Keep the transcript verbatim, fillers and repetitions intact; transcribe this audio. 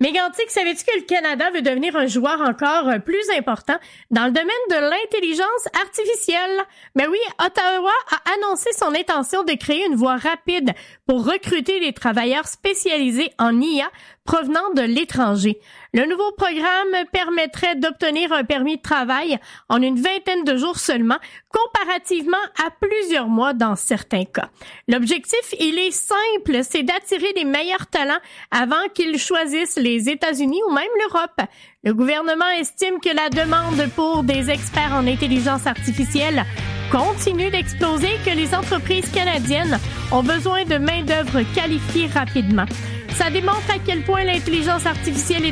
Mégantic, savais-tu que le Canada veut devenir un joueur encore plus important dans le domaine de l'intelligence artificielle? Ben oui, Ottawa a annoncé son intention de créer une voie rapide pour recruter des travailleurs spécialisés en I A provenant de l'étranger. Le nouveau programme permettrait d'obtenir un permis de travail en une vingtaine de jours seulement, comparativement à plusieurs mois dans certains cas. L'objectif, il est simple, c'est d'attirer les meilleurs talents avant qu'ils choisissent les États-Unis ou même l'Europe. Le gouvernement estime que la demande pour des experts en intelligence artificielle continue d'exploser et que les entreprises canadiennes ont besoin de main-d'œuvre qualifiée rapidement. Ça démontre à quel point l'intelligence artificielle est